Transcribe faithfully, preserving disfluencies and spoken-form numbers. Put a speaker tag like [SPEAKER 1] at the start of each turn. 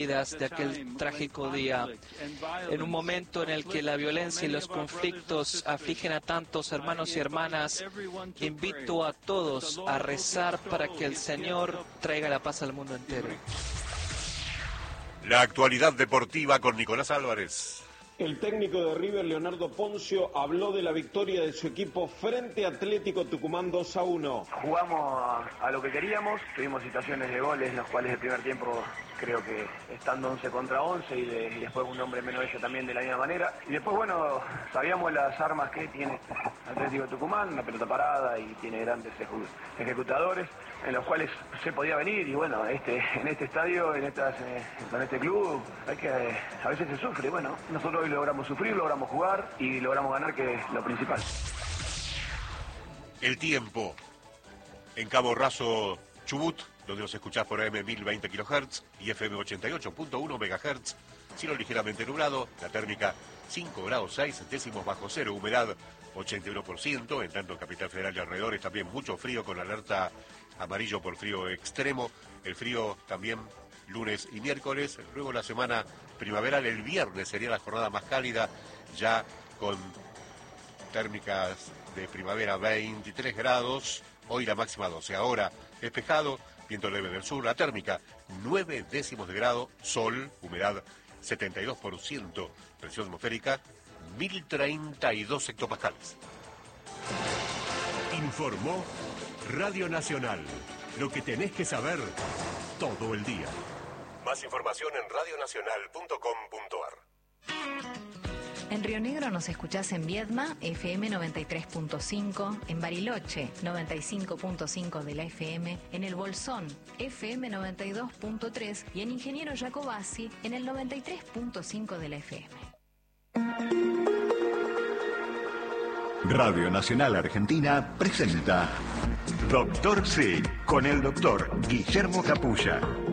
[SPEAKER 1] de aquel trágico día, en un momento en el que la violencia y los conflictos afligen a tantos hermanos y hermanas. Invito a todos a rezar para que el Señor traiga la paz al mundo entero.
[SPEAKER 2] La actualidad deportiva con Nicolás Álvarez.
[SPEAKER 3] El técnico de River, Leonardo Poncio, habló de la victoria de su equipo frente a Atlético Tucumán dos a uno.
[SPEAKER 4] Jugamos a, a lo que queríamos, tuvimos situaciones de goles en los cuales el primer tiempo creo que estando once contra once y, de, y después un hombre menos ellos también de la misma manera. Y después, bueno, sabíamos las armas que tiene Atlético Tucumán, una pelota parada y tiene grandes ejecutadores en los cuales se podía venir y bueno, este, en este estadio, en estas, eh, con este club, hay que, eh, a veces se sufre. Bueno, nosotros hoy logramos sufrir, logramos jugar y logramos ganar, que es lo principal.
[SPEAKER 2] El tiempo en Cabo Raso, Chubut, donde nos escuchás por A M mil veinte kilohertz y F M ochenta y ocho punto uno megahertz, cielo ligeramente nublado, la térmica cinco grados seis décimos bajo cero, humedad ochenta y uno por ciento, en tanto en Capital Federal y alrededores también mucho frío con alerta amarillo por frío extremo, el frío también lunes y miércoles, luego la semana primaveral, el viernes sería la jornada más cálida, ya con térmicas de primavera veintitrés grados, hoy la máxima doce, ahora despejado, viento leve del sur, la térmica nueve décimos de grado, sol, humedad setenta y dos por ciento, presión atmosférica mil treinta y dos hectopascales.
[SPEAKER 5] Informó Radio Nacional, lo que tenés que saber todo el día.
[SPEAKER 2] Más información en radio nacional punto com punto ar.
[SPEAKER 6] En Río Negro nos escuchás en Viedma, F M noventa y tres punto cinco, en Bariloche, noventa y cinco punto cinco de la F M, en El Bolsón, F M noventa y dos punto tres y en Ingeniero Jacobasi, en el noventa y tres punto cinco de la F M.
[SPEAKER 5] Radio Nacional Argentina presenta Doctor C, con el doctor Guillermo Capulla.